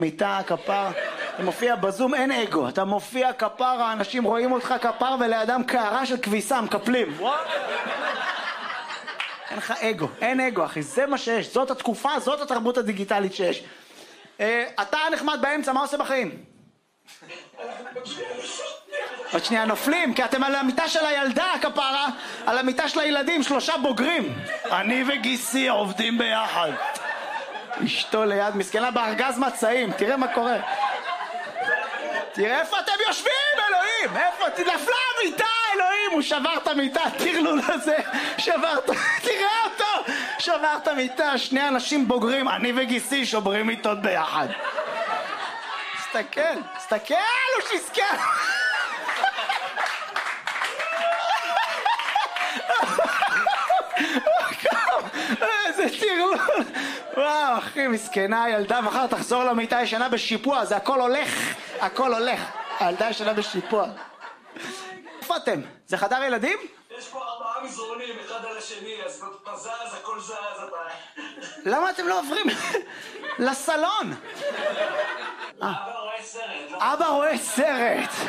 מיטה, כפר, אתה מופיע בזום, אין אגו, אתה מופיע כפר, האנשים רואים אותך כפר ולידם קערה של כביסה, מקפלים. אין לך אגו, אין אגו אחי, זה מה שיש, זאת התקופה, זאת התרבות הדיגיטלית שיש. אתה נחמד באמצע, מה עושה בחיים? עוד שנייה נופלים, כי אתם על המיטה של הילדה הכפרה, על המיטה של הילדים, 3 בוגרים. אני וגיסי עובדים ביחד. אשתו ליד, מסכנה בארגז מצעים, תראה מה קורה. תראה איפה אתם יושבים, אלוהים, איפה, נפלה המיטה, אלוהים, הוא שבר את המיטה, תרלו לזה, שבר את, תראה אותו, שבר את המיטה, 2 אנשים בוגרים, אני וגיסי שוברים מיטות ביחד. תסתכל, תסתכל, הוא שיסכל. איזה תרלול. וואו אחי, מסכנה הילדה, מחר תחזור למיטה ישנה בשיפוע, זה הכל הולך, הכל הולך. הילדה ישנה בשיפוע. איפה אתם? זה חדר ילדים? יש פה 4 מזרונים, אחד על השני, אז בזז, הכל זז. למה אתם לא עוברים לסלון? אבא רואה סרט. אבא רואה סרט.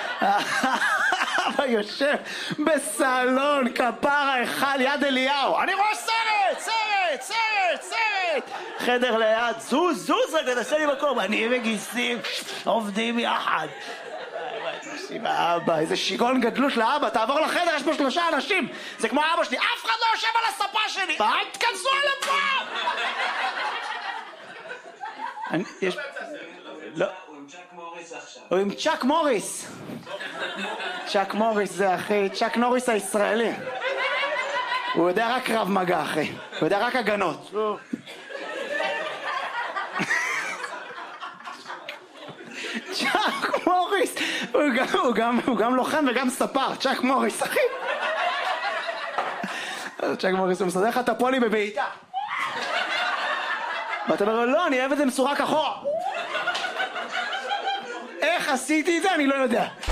אבא יושב בסלון, כפרה אחד יד אליהו. אני רואה סרט, סרט, סרט, סרט. חדר ליד, זוז, רגע, תעשה לי מקום. אני וגיסים עובדים יחד. אבא, איזה שיגעון גדלות לאבא, תעבור לחדר, יש פה 3 אנשים. זה כמו אבא שלי, אף אחד לא יושב על הספה שלי. אל תכנסו על הפעם. יש... לא. הוא עם צ'אק מוריס. צ'אק מוריס זה אחי, צ'אק נוריס הישראלי. הוא יודע רק קרב מגע אחי, הוא יודע רק הגנות. צ'אק מוריס, הוא גם לוחם וגם ספר, צ'אק מוריס אחי. צ'אק מוריס הוא מסדר לך את הפולי בבעיטה. ואתה אומר לו, לא, אני אוהב את זה מסורק אחורה. איך עשיתי את זה? אני לא יודע.